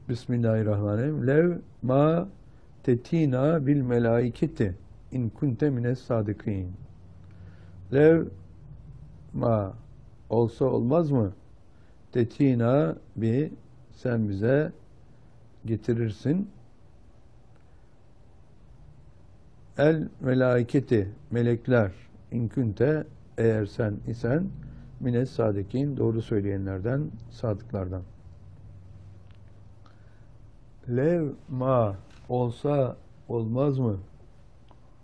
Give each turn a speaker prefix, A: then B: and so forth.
A: Bismillahirrahmanirrahim. Lev ma tetina bil melaiketi in kunte mines sadikin. Lev ma olsa olmaz mı? Tetina bi sen bize getirirsin. El melaiketi melekler in kunte eğer sen isen mines sadikin doğru söyleyenlerden, sadıklardan. Lev ma olsa olmaz mı?